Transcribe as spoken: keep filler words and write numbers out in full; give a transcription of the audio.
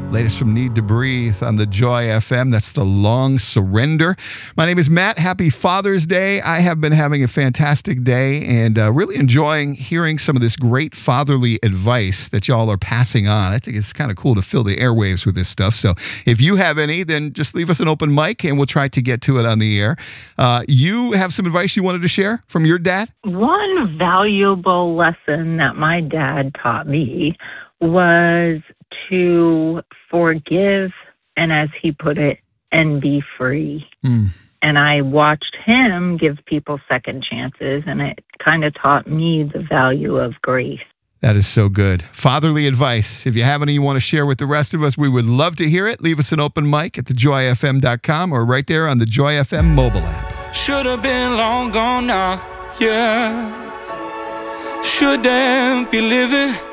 Latest from Need to Breathe on the Joy F M. That's The Long Surrender. My name is Matt. Happy Father's Day. I have been having a fantastic day and uh, really enjoying hearing some of this great fatherly advice that y'all are passing on. I think it's kind of cool to fill the airwaves with this stuff. So if you have any, then just leave us an open mic and we'll try to get to it on the air. Uh, you have some advice you wanted to share from your dad? One valuable lesson that my dad taught me was to forgive and, as he put it, and be free. Mm. And I watched him give people second chances, and it kind of taught me the value of grace. That is so good. Fatherly advice. If you have any you want to share with the rest of us, we would love to hear it. Leave us an open mic at the joy f m dot com or right there on the Joy F M mobile app. Should have been long gone now, yeah. Shouldn't be living